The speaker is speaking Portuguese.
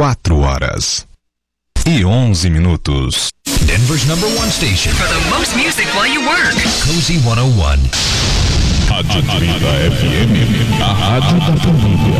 4h11. Denver's #1 station for the most music while you work. Cozy 101. Rádio 30 FM, a rádio da família.